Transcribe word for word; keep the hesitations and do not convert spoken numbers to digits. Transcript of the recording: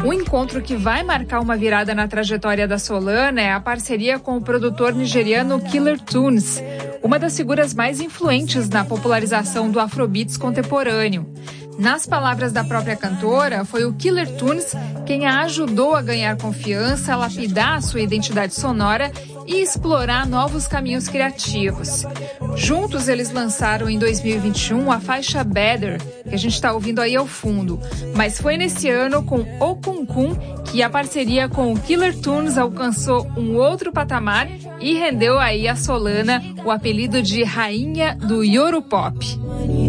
Um encontro que vai marcar uma virada na trajetória da Solana é a parceria com o produtor nigeriano Killer Tunes, uma das figuras mais influentes na popularização do Afrobeats contemporâneo. Nas palavras da própria cantora, foi o Killer Tunes quem a ajudou a ganhar confiança, a lapidar a sua identidade sonora e explorar novos caminhos criativos. Juntos, eles lançaram em dois mil e vinte e um a faixa Better, que a gente está ouvindo aí ao fundo. Mas foi nesse ano, com Okunkun, que a parceria com o Killer Tunes alcançou um outro patamar e rendeu aí a Solana o apelido de Rainha do Yoropop.